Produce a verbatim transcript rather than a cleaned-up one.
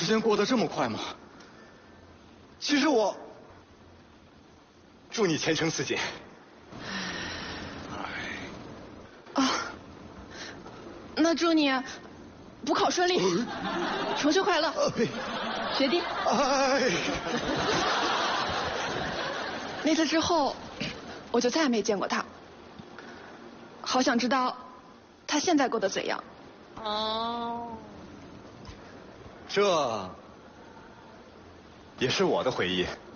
间过得这么快吗？其实我祝你前程似锦。 啊，那祝你补考顺利，重修快乐，学弟。 哎， 那次之后，我就再也没见过他。好想知道他现在过得怎样。 哦， 这也是我的回忆。